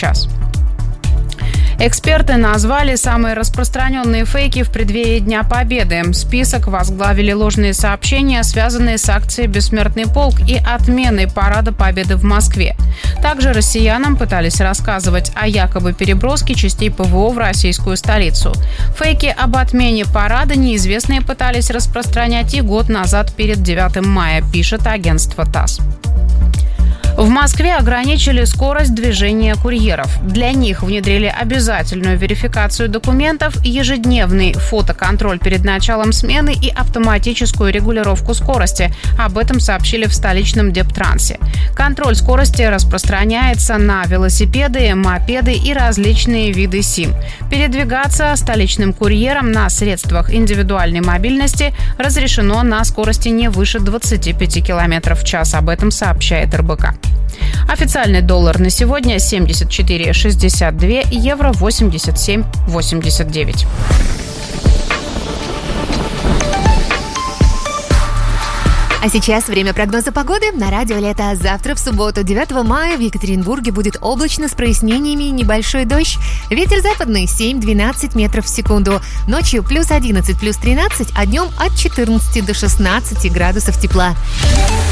час. Эксперты назвали самые распространенные фейки в преддверии Дня Победы. Список возглавили ложные сообщения, связанные с акцией «Бессмертный полк» и отменой Парада Победы в Москве. Также россиянам пытались рассказывать о якобы переброске частей ПВО в российскую столицу. Фейки об отмене парада неизвестные пытались распространять и год назад перед 9 мая, пишет агентство ТАСС. В Москве ограничили скорость движения курьеров. Для них внедрили обязательную верификацию документов, ежедневный фотоконтроль перед началом смены и автоматическую регулировку скорости. Об этом сообщили в столичном Дептрансе. Контроль скорости распространяется на велосипеды, мопеды и различные виды СИМ. Передвигаться столичным курьерам на средствах индивидуальной мобильности разрешено на скорости не выше 25 км в час. Об этом сообщает РБК. Официальный доллар на сегодня 74,62, евро 87,89. А сейчас время прогноза погоды на Радио Лето. Завтра, в субботу, 9 мая, в Екатеринбурге будет облачно с прояснениями и небольшой дождь. Ветер западный 7-12 метров в секунду. Ночью +11, +13, а днем от 14 до 16 градусов тепла.